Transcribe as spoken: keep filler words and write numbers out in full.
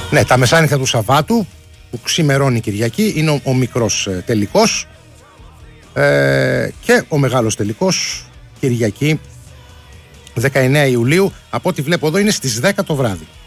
Ναι, τα μεσάνυχτα του Σαββάτου που ξημερώνει Κυριακή είναι ο, ο μικρός ε, τελικός ε, και ο μεγάλος τελικός Κυριακή δεκαεννέα Ιουλίου, από ό,τι βλέπω εδώ είναι στις δέκα το βράδυ.